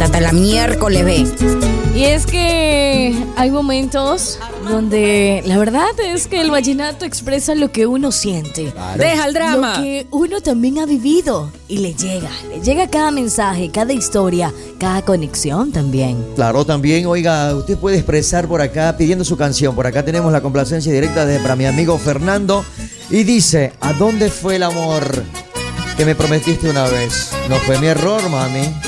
hasta la miércoles, ve. Y es que hay momentos donde la verdad es que el vallenato expresa lo que uno siente. Claro. Deja el drama. Lo que uno también ha vivido y le llega cada mensaje, cada historia, cada conexión también. Claro, también, oiga, usted puede expresar por acá pidiendo su canción. Por acá tenemos la complacencia directa para mi amigo Fernando. Y dice, ¿a dónde fue el amor que me prometiste una vez? No fue mi error, mami.